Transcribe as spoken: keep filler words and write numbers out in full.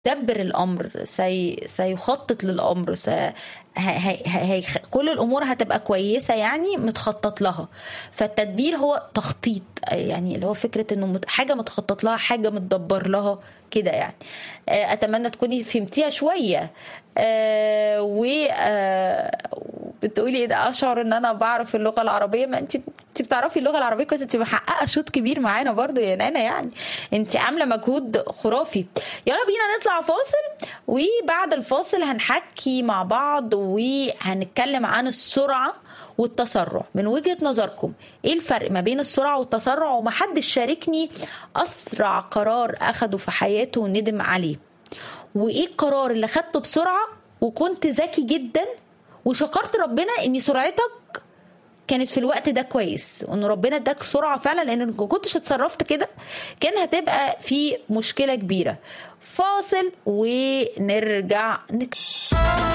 دبر الامر، سي... سيخطط للامر، سي... هي... هي... هي... كل الامور هتبقى كويسه يعني متخطط لها. فالتدبير هو تخطيط، يعني اللي هو فكره انه حاجه متخطط لها، حاجه متدبر لها كده يعني. اتمنى تكوني فهمتيها شويه. أه و أه بتقولي ايه ده؟ اشعر ان انا بعرف اللغه العربيه. ما انت انت بتعرفي اللغه العربيه كويس، انت محققه شوط كبير معانا برضو يا نانا، يعني انت عامله مجهود خرافي. يلا بينا نطلع فاصل، وبعد الفاصل هنحكي مع بعض وهنتكلم عن السرعه والتسرع. من وجهه نظركم ايه الفرق ما بين السرعه والتسرع؟ ومحدش شاركني اسرع قرار اخده في حياته وندم عليه، وايه القرار اللي خدته بسرعه وكنت ذكي جدا وشكرت ربنا ان سرعتك كانت في الوقت ده كويس، وان ربنا اداك سرعه فعلا، لان لو كنتش اتصرفت كده كان هتبقى في مشكله كبيره. فاصل ونرجع نك...